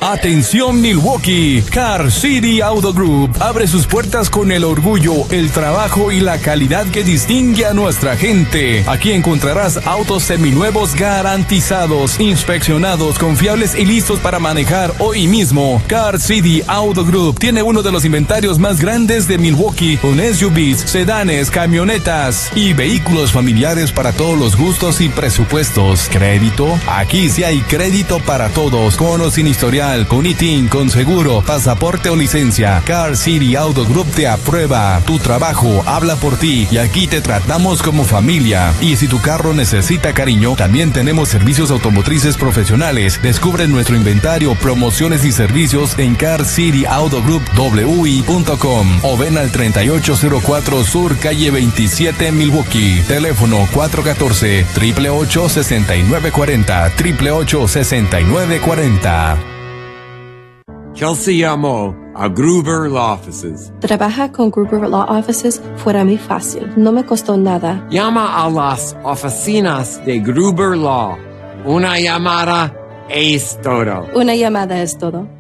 Atención Milwaukee, Car City Auto Group abre sus puertas con el orgullo, el trabajo y la calidad que distingue a nuestra gente. Aquí encontrarás autos seminuevos garantizados, inspeccionados, confiables y listos para manejar hoy mismo. Car City Auto Group tiene uno de los inventarios más grandes de Milwaukee, con SUVs, sedanes, camionetas y vehículos familiares para todos los gustos y presupuestos. ¿Crédito? Aquí sí hay crédito para todos, con o sin historial, con ITIN, con seguro, pasaporte o licencia. Car City Auto Group te aprueba. Tu trabajo habla por ti y aquí te tratamos como familia. Y si tu carro necesita cariño, también tenemos servicios automotrices profesionales. Descubre nuestro inventario, promociones y servicios en carcityautogroup.wi.com o ven al 3804 Sur Calle 27 Milwaukee. Teléfono 414-888-6940, 888-6940. Kelsey llamó a Gruber Law Offices. Trabaja con Gruber Law Offices fuera muy fácil. No me costó nada. Llama a las oficinas de Gruber Law. Una llamada es todo. Una llamada es todo.